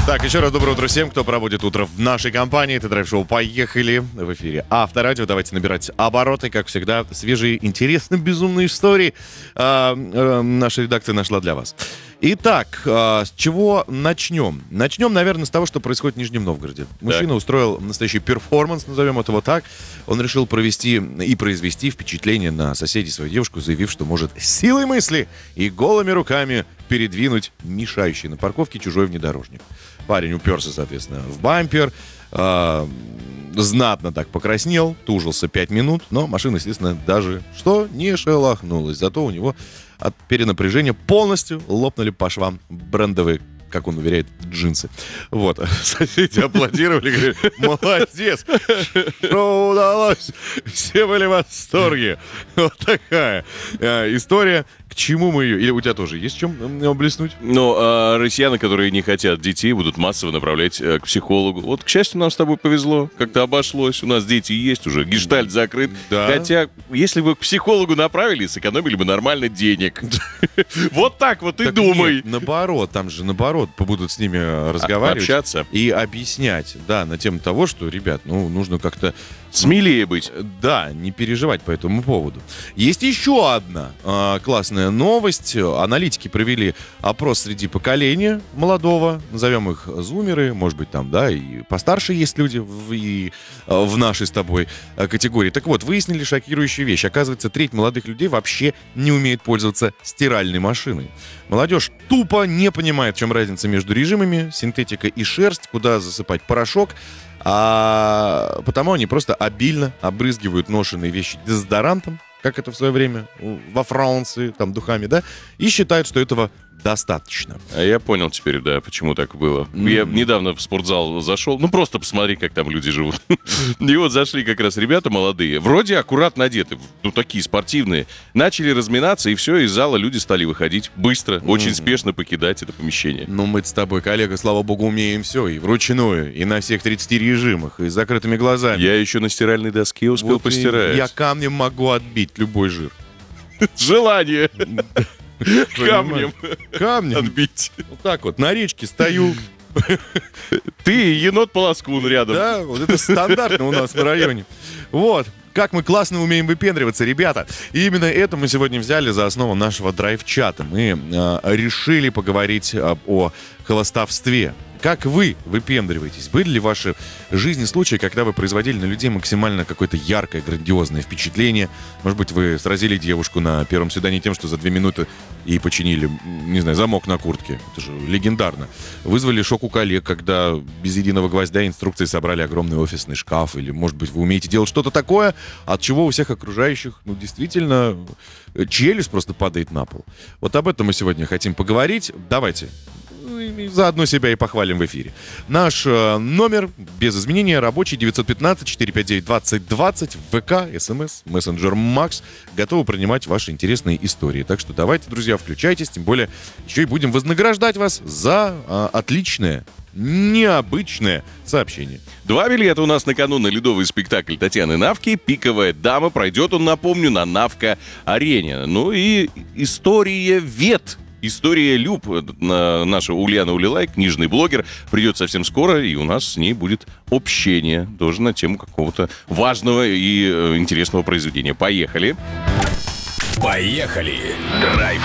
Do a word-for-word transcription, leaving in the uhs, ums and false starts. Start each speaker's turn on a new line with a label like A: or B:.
A: Так, еще раз доброе утро всем, кто проводит утро в нашей компании. Это драйв-шоу «Поехали» в эфире Авторадио. Давайте набирать обороты. Как всегда, свежие, интересные, безумные истории э, э, наша редакция нашла для вас. Итак, э, с чего начнем? Начнем, наверное, с того, что происходит в Нижнем Новгороде. Мужчина так. устроил настоящий перформанс, назовем это вот так. Он решил провести и произвести впечатление на соседей свою девушку, заявив, что может силой мысли и голыми руками передвинуть мешающий на парковке чужой внедорожник. Парень уперся, соответственно, в бампер, э, знатно так покраснел, тужился пять минут, но машина, естественно, даже что не шелохнулась. Зато у него от перенапряжения полностью лопнули по швам брендовые, как он уверяет, джинсы. Вот. Соседи аплодировали, говорят, молодец, что удалось. Все были в восторге. Вот такая э, история. К чему мы ее... Или у тебя тоже есть чем блеснуть?
B: Ну, а россияне, которые не хотят детей, будут массово направлять э, к психологу. Вот, к счастью, нам с тобой повезло. Как-то обошлось. У нас дети есть уже. Гештальт закрыт. Да. Хотя, если бы к психологу направили, сэкономили бы нормально денег. Вот так вот и думай.
A: Наоборот, там же наоборот будут с ними разговаривать.
B: Общаться.
A: И объяснять, да, на тему того, что, ребят, ну, нужно как-то...
B: Смелее быть.
A: Да, не переживать по этому поводу. Есть еще одна э, классная новость. Аналитики провели опрос среди поколения молодого. Назовем их зумеры. Может быть, там, да, и постарше есть люди в, и, э, в нашей с тобой э, категории. Так вот, выяснили шокирующую вещь. Оказывается, треть молодых людей вообще не умеет пользоваться стиральной машиной. Молодежь тупо не понимает, в чем разница между режимами, синтетика и шерсть, куда засыпать порошок. А потому они просто обильно обрызгивают ношеные вещи дезодорантом, как это в свое время во Франции, там, духами, да, и считают, что этого достаточно.
B: А я понял теперь, да, почему так было. Mm-hmm. Я недавно в спортзал зашел, ну, просто посмотри, как там люди живут. И вот зашли как раз ребята молодые, вроде аккуратно одеты, ну, такие спортивные. Начали разминаться, и все, из зала люди стали выходить быстро, очень спешно покидать это помещение.
A: Ну, мы с тобой, коллега, слава богу, умеем все, и вручную, и на всех тридцати режимах, и с закрытыми глазами.
B: Я еще на стиральной доске успел вот постирать.
A: Я камнем могу отбить любой жир.
B: Желание. Камнем.
A: Камнем.
B: Отбить.
A: Вот так вот, на речке стою.
B: Ты енот-полоскун рядом.
A: Да, вот это стандартно у нас на районе. Вот. Как мы классно умеем выпендриваться, ребята. И именно это мы сегодня взяли за основу нашего драйв-чата. Мы э, решили поговорить э, о хвастовстве. Как вы выпендриваетесь? Были ли в вашей жизни случаи, когда вы производили на людей максимально какое-то яркое, грандиозное впечатление? Может быть, вы сразили девушку на первом свидании тем, что за две минуты ей починили, не знаю, замок на куртке. Это же легендарно. Вызвали шок у коллег, когда без единого гвоздя инструкции собрали огромный офисный шкаф. Или, может быть, вы умеете делать что-то такое, от чего у всех окружающих, ну, действительно, челюсть просто падает на пол. Вот об этом мы сегодня хотим поговорить. Давайте. И заодно себя и похвалим в эфире. Наш э, номер без изменения рабочий девятьсот пятнадцать четыреста пятьдесят девять двадцать двадцать. ВК, СМС, мессенджер Макс. Готовы принимать ваши интересные истории. Так что давайте, друзья, включайтесь. Тем более еще и будем вознаграждать вас за э, отличное, необычное сообщение.
B: Два билета у нас на кону на ледовый спектакль Татьяны Навки. «Пиковая дама». Пройдет он, напомню, на Навка-арене. Ну и история вет. История Люб, наша Ульяна Улилай, книжный блогер, придет совсем скоро, и у нас с ней будет общение тоже на тему какого-то важного и интересного произведения. Поехали!
C: Поехали! Драйв